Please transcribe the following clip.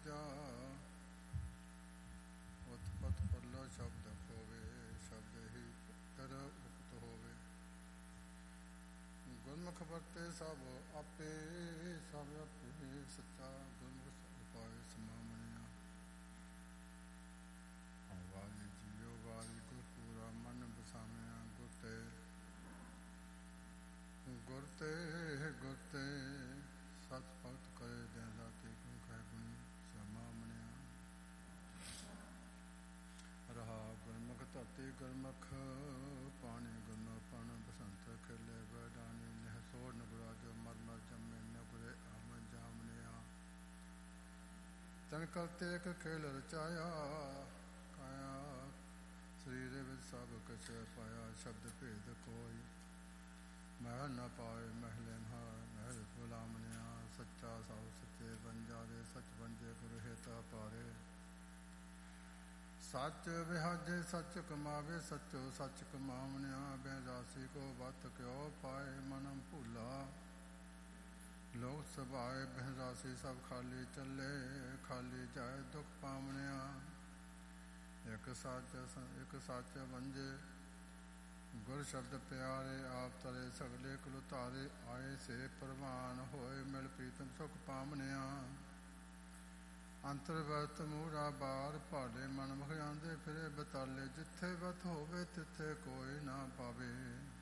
ਵਾਜਾ ਉਤਪਤ ਪੱਲਾ ਸ਼ਬਦ ਹੋਵੇ, ਸ਼ਬਦ ਹੀ ਫਿਰ ਉਪਤ ਹੋਵੇ। ਗੁਰਮੁਖ ਵਰਤੇ ਸਭ ਆਪੇ, ਸਭ ਆਪੇ ਸੱਚਾ ਗੁਰਮੁਖ ਉਪਾਏ ਸਮਾਮਣਿਆ। ਵਾਹਿ ਜੀਓ ਵਾਹਿ ਗੁਰ ਪੂਰਾ ਮਨ ਬਸਾਵਿਆ। ਗੁਰ ਤੇ ਸਤ ਭਗਤ ਕਰੇ ਦਿਨ ਰਾਤੀ, ਗੁਣ ਕਹਿ ਗੁਣੀ ਸਮਾਮਣਿਆ। ਰਹਾ ਗੁਰਮੁਖ ਧਰਤੀ ਗੁਰਮੁਖ ਪਾਣੀ, ਗੁਰਮੁਖ ਪਣ ਬਸੰਤ ਖੇਲੇ ਬੈਡਾਨੀ। ਨਹਿ ਸੋੜ ਨਗੁਰਾ ਜੋ ਮਰ ਮਰ ਜੰਮੇ, ਨਗੁਰੇ ਆਮਨ ਜਾਮਨਿਆ। ਤਨ ਕਰਤੇ ਇੱਕ ਖੇਲ ਰਚਾਇਆ, ਕਾਇਆ ਸਰੀਰ ਵਿੱਚ ਸਭ ਕੁਛ ਪਾਇਆ। ਸ਼ਬਦ ਭੇਦ ਕੋਈ ਮਹਿਲ ਨਾ ਪਾਏ, ਮਹਿਲੇ ਮਹਾਰ ਮਹਿਲ ਗੁਲਾਮਨਿਆ। ਸੱਚਾ ਸਭ ਸੱਚੇ ਬਨ ਜਾਦੇ, ਸੱਚ ਬੰਜੇ ਗੁਰ ਹੇਤਾ ਪਾਰੇ। ਸੱਚ ਵਿਹਾਜੇ ਸੱਚ ਕਮਾਵੇ, ਸੱਚੋ ਸੱਚ ਕਮਾਵਨਿਆ। ਬੈਰਾਸੀ ਕੋ ਵਤ ਕਿਉ ਪਾਏ, ਮਨਮ ਭੂਲਾ ਲੋਕ ਸਭਾਏ। ਬਹਿਰਾਸੀ ਸਭ ਖਾਲੀ ਚੱਲੇ, ਖਾਲੀ ਜਾਏ ਦੁਖ ਪਾਵਨਿਆ। ਇੱਕ ਸੱਚ ਵੰਜੇ ਗੁਰ ਸ਼ਬਦ ਪਿਆਰੇ, ਆਪ ਤਰੇ ਸਗਲੇ ਕੁਲ ਧਾਰੇ। ਆਏ ਸੇ ਪ੍ਰਵਾਨ ਹੋਏ, ਮਿਲ ਪ੍ਰੀਤਮ ਸੁਖ ਪਾਵਨਿਆ। ਅੰਤਰ ਵਰਤ ਮੂਰਾ ਬਾਰ, ਭਾਲੇ ਮਨ ਮੁਖ ਆਂਦੇ ਫਿਰੇ ਬਤਾਲੇ। ਜਿੱਥੇ ਵਤ ਹੋਵੇ ਤਿੱਥੇ ਕੋਈ ਨਾ ਪਾਵੇ।